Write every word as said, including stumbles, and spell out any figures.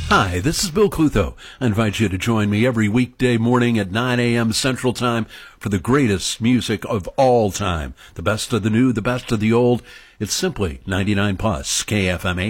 Hi, this is Bill Clutho. I invite you to join me every weekday morning at nine a.m. Central Time for the greatest music of all time. The best of the new, the best of the old. It's simply ninety-nine plus K F M